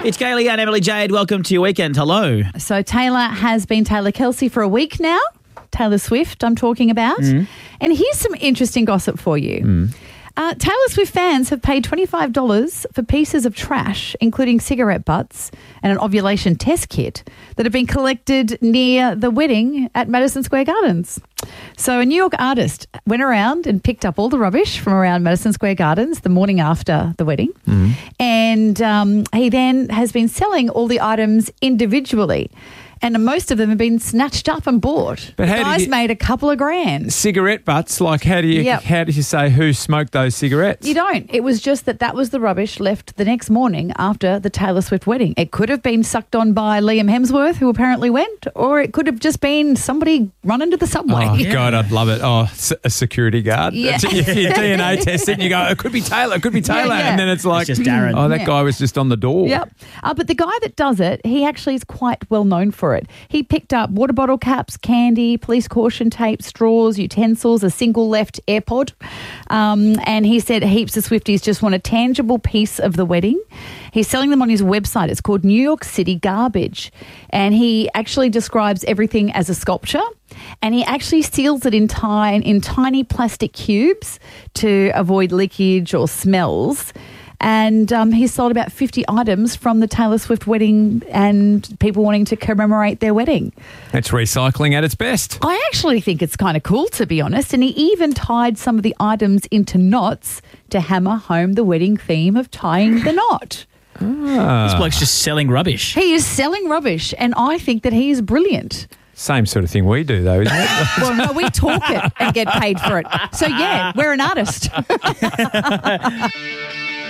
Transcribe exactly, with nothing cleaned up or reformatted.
It's Kaylee and Emily Jade. Welcome to your weekend. Hello. So Taylor has been Taylor Kelsey for a week now. Taylor Swift, I'm talking about. Mm. And here's some interesting gossip for you. Mm. Uh, Taylor Swift fans have paid twenty-five dollars for pieces of trash, including cigarette butts and an ovulation test kit that have been collected near the wedding at Madison Square Gardens. So a New York artist went around and picked up all the rubbish from around Madison Square Gardens the morning after the wedding. Mm. And um, he then has been selling all the items individually. And most of them have been snatched up and bought. But the guys you, made a couple of grand. Cigarette butts, like how do you yep. how do you say who smoked those cigarettes? You don't. It was just that that was the rubbish left the next morning after the Taylor Swift wedding. It could have been sucked on by Liam Hemsworth, who apparently went, or it could have just been somebody run into the subway. Oh, yeah. God, I'd love it. Oh, a security guard. Yeah. If you D N A test it and you go, it could be Taylor, it could be Taylor. Yeah, yeah. And then it's like, it's just Darren. Oh, that yeah. guy was just on the door. Yep. Uh, but the guy that does it, he actually is quite well known for it. He picked up water bottle caps, candy, police caution tape, straws, utensils, a single left AirPod. Um, and he said heaps of Swifties just want a tangible piece of the wedding. He's selling them on his website. It's called New York City Garbage. And he actually describes everything as a sculpture. And he actually seals it in, tine, in tiny plastic cubes to avoid leakage or smells. And um, he sold about fifty items from the Taylor Swift wedding and people wanting to commemorate their wedding. It's recycling at its best. I actually think it's kind of cool, to be honest. And he even tied some of the items into knots to hammer home the wedding theme of tying the knot. Ah. This bloke's just selling rubbish. He is selling rubbish, and I think that he is brilliant. Same sort of thing we do, though, isn't it? Well, no, we talk it and get paid for it. So, yeah, we're an artist.